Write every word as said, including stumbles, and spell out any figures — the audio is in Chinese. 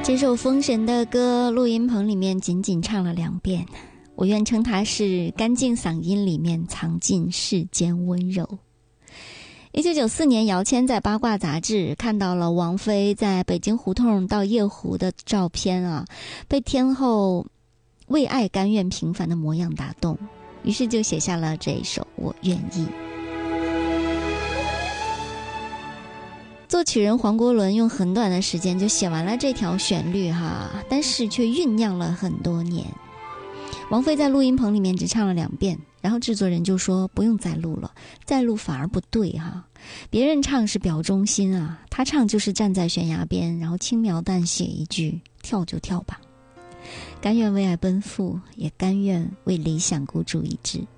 这首封神的歌录音棚里面仅仅唱了两遍，我愿称它是干净嗓音里面藏进世间温柔。一九九四年，姚谦在八卦杂志看到了王菲在北京胡同到夜壶的照片啊，被天后为爱甘愿平凡的模样打动，于是就写下了这一首《我愿意》。作曲人黄国伦用很短的时间就写完了这条旋律哈，但是却酝酿了很多年。王菲在录音棚里面只唱了两遍，然后制作人就说不用再录了，再录反而不对哈。别人唱是表忠心啊，他唱就是站在悬崖边，然后轻描淡写一句跳就跳吧，甘愿为爱奔赴，也甘愿为理想孤注一掷。